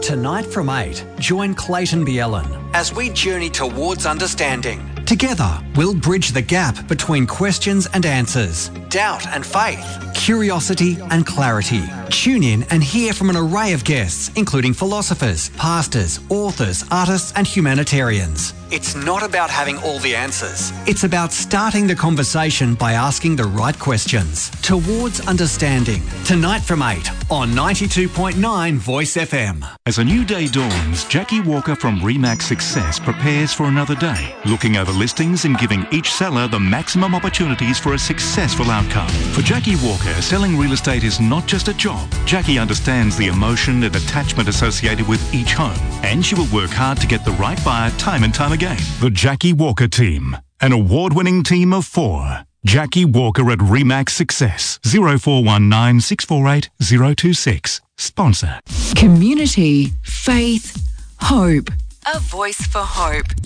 Tonight from 8, join Clayton Bielen as we journey towards understanding. Together, we'll bridge the gap between questions and answers, doubt and faith, curiosity and clarity. Tune in and hear from an array of guests, including philosophers, pastors, authors, artists and humanitarians. It's not about having all the answers. It's about starting the conversation by asking the right questions. Towards understanding. Tonight from 8 on 92.9 Voice FM. As a new day dawns, Jackie Walker from Remax Success prepares for another day, looking over listings and giving each seller the maximum opportunities for a successful outcome. For Jackie Walker, selling real estate is not just a job. Jackie understands the emotion and attachment associated with each home, and she will work hard to get the right buyer time and time again. The Jackie Walker Team, an award-winning team of 4. Jackie Walker at Remax Success, 0419 648 026. Sponsor. Community, faith, hope. A voice for hope.